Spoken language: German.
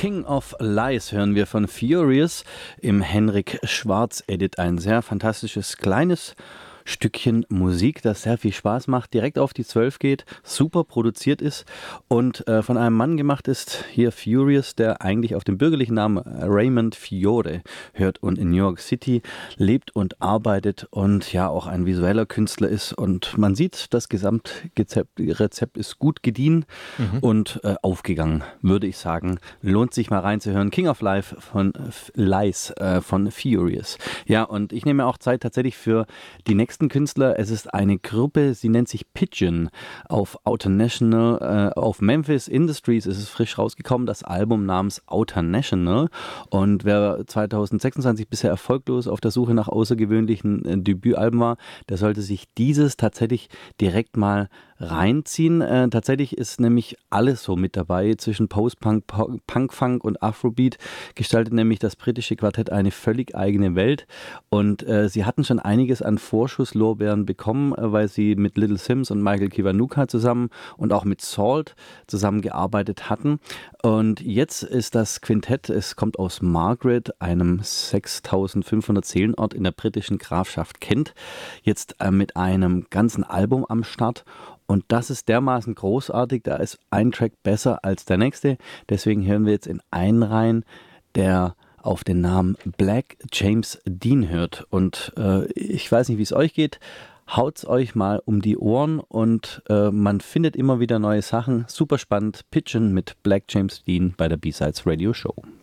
King of Lies hören wir von Furious im Henrik Schwarz Edit. Ein sehr fantastisches kleines Stückchen Musik, das sehr viel Spaß macht, direkt auf die 12 geht, super produziert ist und von einem Mann gemacht ist, hier Furious, der eigentlich auf den bürgerlichen Namen Raymond Fiore hört und in New York City lebt und arbeitet und ja auch ein visueller Künstler ist. Und man sieht, das Gesamtrezept ist gut gediehen und aufgegangen, würde ich sagen. Lohnt sich mal reinzuhören. King of Life von Lies von Furious. Ja, und ich nehme auch Zeit tatsächlich für die nächsten Künstler. Es ist eine Gruppe, sie nennt sich Pigeon auf Outer National, auf Memphis Industries ist es frisch rausgekommen, das Album namens Outer National. Und wer 2026 bisher erfolglos auf der Suche nach außergewöhnlichen Debütalben war, der sollte sich dieses tatsächlich direkt mal reinziehen. Tatsächlich ist nämlich alles so mit dabei zwischen Post-Punk, Punk-Funk und Afrobeat gestaltet nämlich das britische Quartett eine völlig eigene Welt und sie hatten schon einiges an Vorschusslorbeeren bekommen, weil sie mit Little Simz und Michael Kiwanuka zusammen und auch mit Salt zusammengearbeitet hatten. Und jetzt ist das Quintett, es kommt aus Margaret, einem 6500 Seelenort in der britischen Grafschaft Kent, jetzt mit einem ganzen Album am Start. Und das ist dermaßen großartig, da ist ein Track besser als der nächste. Deswegen hören wir jetzt in einen rein, der auf den Namen Black James Dean hört. Und ich weiß nicht, wie es euch geht. Haut's euch mal um die Ohren und man findet immer wieder neue Sachen. Super spannend. Pigeon mit Black James Dean bei der B-Sides Radio Show.